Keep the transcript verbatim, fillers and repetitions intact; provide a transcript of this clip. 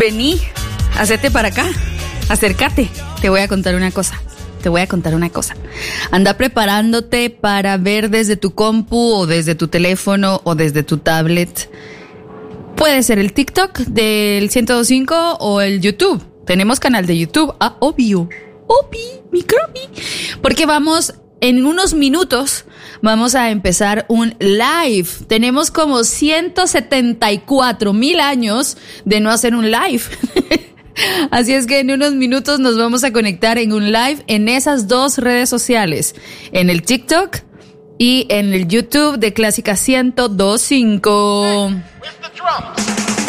Vení, hacete para acá, acércate, te voy a contar una cosa. Te voy a contar una cosa. Anda preparándote para ver desde tu compu o desde tu teléfono o desde tu tablet. Puede ser el TikTok del ciento dos punto cinco o el YouTube. Tenemos canal de YouTube. Ah, obvio. Obi, microbi. Porque vamos, en unos minutos, vamos a empezar un live. Tenemos como ciento setenta y cuatro mil años de no hacer un live. Así es que en unos minutos nos vamos a conectar en un live en esas dos redes sociales, en el TikTok y en el YouTube de Clásica ciento dos punto cinco.